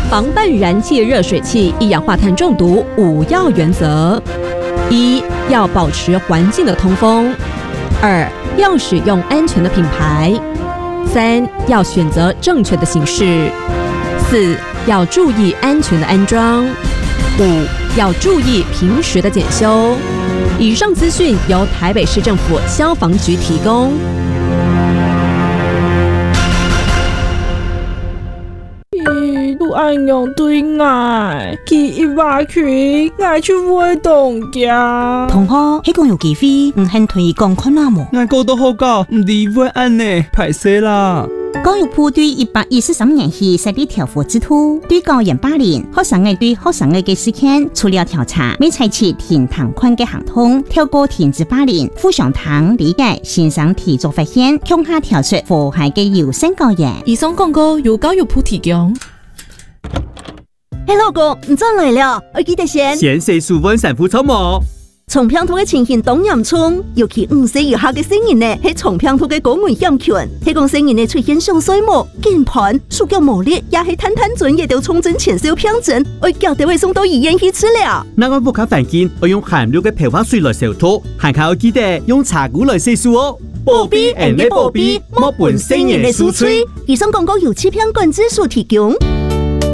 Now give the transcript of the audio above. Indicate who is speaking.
Speaker 1: 防范燃气热水器一氧化碳中毒5要原则：一、要保持环境的通风；二、要使用安全的品牌；三、要选择正确的形式；四、要注意安全的安装；五、要注意平时的检修。以上资讯由台北市政府消防局提供。
Speaker 2: 都按用对爱，记一百去，爱去活动家。
Speaker 3: 同学，迄讲有机会，很推广看哪么？
Speaker 4: 俺讲都好搞，唔离婚安呢，歹势啦。
Speaker 3: 教育部对123年起设立调查制度，对校园霸凌、学生的对学生的事件，除了调查，未采取停堂款的行动，透过停止霸凌、互相谈理解、欣赏提出发现，向下调出祸害的优先教育。
Speaker 5: 以上广告由教育部提供。
Speaker 6: 嘿，老公，你转来了，我记得先。
Speaker 4: 先洗漱完散步草毛。
Speaker 6: 从平头的情形当严重，尤其5岁以下的成人呢，是从平头的高危险群。迄讲成人呢出现上水膜、键盘、手脚无力，也是坦准也都重症前兆病症，我叫得会送到医院去治疗。
Speaker 4: 那我不卡反应，我用含氯的漂发水来消毒，还靠记得用茶壶来洗漱哦。保庇 and 保庇，莫本成人的输吹。
Speaker 6: 以上广告由欺骗管制所提供。